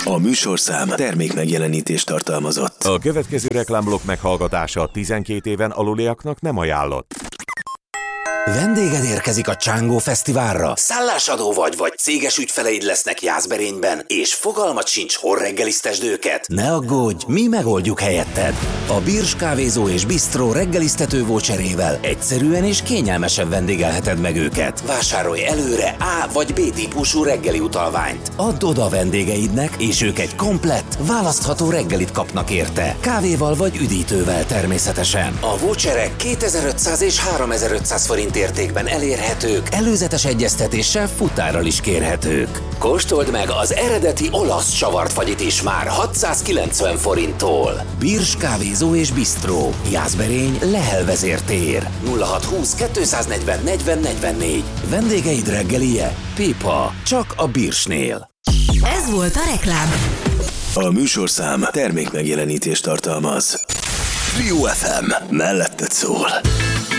A műsorszám termék megjelenítést tartalmazott. A következő reklámblokk meghallgatása 12 éven aluliaknak nem ajánlott. Vendéged érkezik a Csángó Fesztiválra. Szállásadó vagy céges ügyfeleid lesznek Jászberényben, és fogalmat sincs, hol reggelisztesd őket. Ne aggódj, mi megoldjuk helyetted. A Birs kávézó és bistró reggelisztető voucherével egyszerűen és kényelmesen vendégelheted meg őket. Vásárolj előre A vagy B típusú reggeli utalványt. Add oda a vendégeidnek, és ők egy komplett, választható reggelit kapnak érte. Kávéval vagy üdítővel természetesen. A voucherek 2500 és 3500 forint értékben elérhetők, előzetes egyeztetéssel futárral is kérhetők. Kóstold meg az eredeti olasz csavart fagyit is már 690 forinttól. Birs kávézó és bistró. Jászberény, Lehel vezértér. 0620 240 40 44. Vendégeid reggelije? Pipa. Csak a Birsnél. Ez volt a reklám. A műsorszám termék megjelenítést tartalmaz. Trio FM melletted szól.